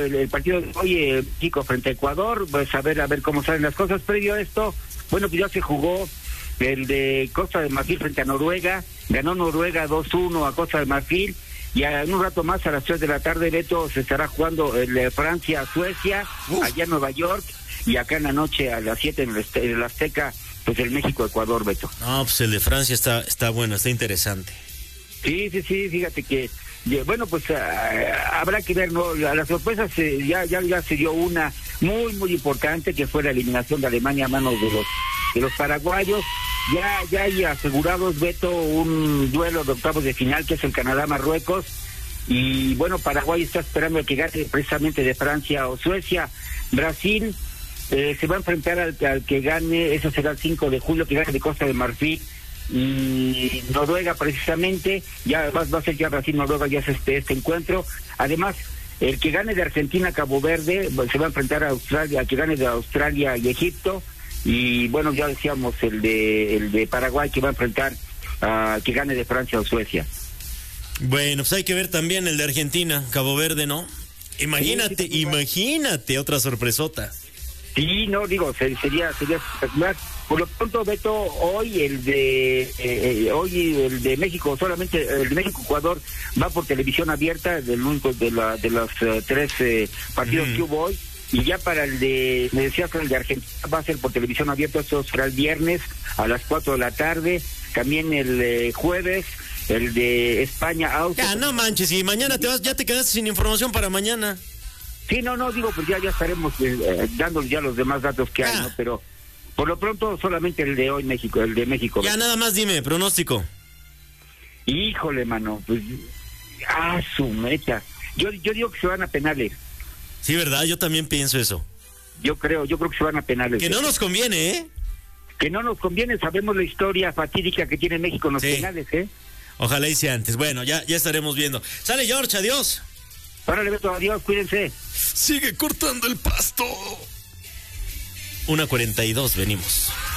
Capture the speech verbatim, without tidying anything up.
el, el partido de hoy, eh, México frente a Ecuador, pues a ver, a ver cómo salen las cosas. Previo a esto, bueno, pues ya se jugó el de Costa de Marfil frente a Noruega, ganó Noruega dos uno a Costa de Marfil, y en un rato más, a las tres de la tarde, Beto, se estará jugando el de Francia-Suecia, allá en Nueva York, y acá en la noche a las siete en el, en el Azteca, pues el México-Ecuador, Beto. No, pues el de Francia está, está bueno, está interesante. Sí, sí, sí, fíjate que, bueno, pues uh, habrá que ver, ¿no? A las sorpresas eh, ya, ya, ya se dio una muy, muy importante, que fue la eliminación de Alemania a manos de los, de los paraguayos. Ya, ya hay asegurados, Beto, un duelo de octavos de final, que es el Canadá-Marruecos, y bueno, Paraguay está esperando a que gane precisamente de Francia o Suecia. Brasil eh, se va a enfrentar al, al que gane, eso será el cinco de julio, que gane de Costa de Marfil, y Noruega precisamente, ya va, va a ser ya Brasil-Noruega, ya es este, este encuentro. Además, el que gane de Argentina-Cabo Verde se va a enfrentar a Australia, al que gane de Australia y Egipto. Y bueno, ya decíamos el de el de Paraguay, que va a enfrentar a uh, que gane de Francia o Suecia. Bueno, pues hay que ver también el de Argentina, Cabo Verde, ¿no? Imagínate, sí, sí, sí, imagínate otra sorpresota. Sí, no, digo, sería sería espectacular. Por lo pronto, Beto, hoy el de eh, eh, hoy el de México, solamente el de México-Ecuador va por televisión abierta, del único de la de los uh, tres eh, partidos mm. que hubo hoy. Y ya para el de, me decías que el de Argentina va a ser por televisión abierta, esto será el viernes a las cuatro de la tarde, también el eh, jueves, el de España, Austria. Ya, no manches, y mañana te vas, ya te quedaste sin información para mañana. Sí, no, no, digo, pues ya, ya estaremos eh, eh, dándoles ya los demás datos que ah. hay, ¿no? Pero por lo pronto solamente el de hoy México, el de México. Ya, nada más dime, pronóstico. Híjole, mano, pues, ah, su meta. Yo, yo digo que se van a penales. Sí, ¿verdad? Yo también pienso eso. Yo creo, yo creo que se van a penales. Que no nos conviene, ¿eh? Que no nos conviene, sabemos la historia fatídica que tiene México en los sí. penales, ¿eh? Ojalá hice antes. Bueno, ya, ya estaremos viendo. Sale, George, adiós. Órale, Beto, adiós, cuídense. Sigue cortando el pasto. una cuarenta y dos, venimos.